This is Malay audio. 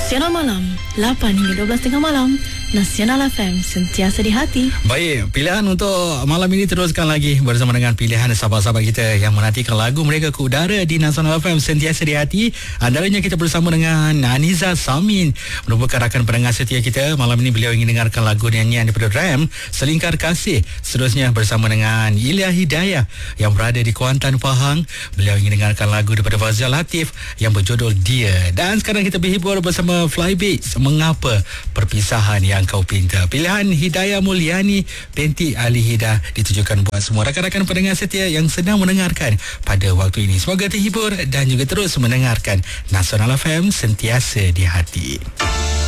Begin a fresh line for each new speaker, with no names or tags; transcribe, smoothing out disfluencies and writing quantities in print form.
Nasional Malam 8 hingga 12 tengah malam. Nasional FM, sentiasa di hati.
Baik, pilihan untuk malam ini teruskan lagi bersama dengan pilihan sahabat-sahabat kita yang menantikan lagu mereka ke udara di Nasional FM, sentiasa di hati. Antaranya kita bersama dengan Aniza Samin, merupakan rakan pendengar setia kita. Malam ini beliau ingin dengarkan lagu nyanyian daripada Ram, Selingkar Kasih. Seterusnya bersama dengan Ilya Hidayah yang berada di Kuantan, Pahang. Beliau ingin dengarkan lagu daripada Fazal Latif yang berjudul Dia. Dan sekarang kita berhibur bersama Flybeats, Mengapa Perpisahan Yang Kau Pinta. Pilihan Hidayah Mulyani binti Ali Hida ditujukan buat semua rakan-rakan pendengar setia yang sedang mendengarkan pada waktu ini. Semoga terhibur dan juga terus mendengarkan Nasional FM, sentiasa di hati.